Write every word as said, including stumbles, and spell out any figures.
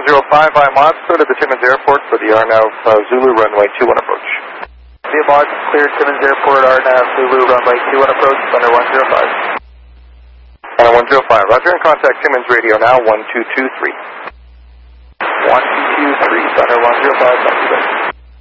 zero five, I'm on, clear to the Timmins Airport for the R N A V uh, Zulu runway two one approach. Via Mod, clear Timmins Airport, R N A V Zulu runway two one approach, Thunder one zero five. Thunder one zero five, roger, and contact Timmins radio now, one two two three. one two two three, Thunder one zero five, thank you.